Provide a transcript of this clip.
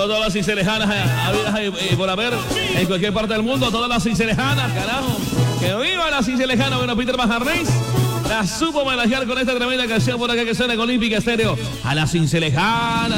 todas las cincelejanas por haber en cualquier parte del mundo, todas las cincelejanas, carajo. Que viva la cincelejana. Bueno, Peter Majarnés la supo manejar con esta tremenda canción por acá que suena con Olímpica Estéreo. A la cincelejana.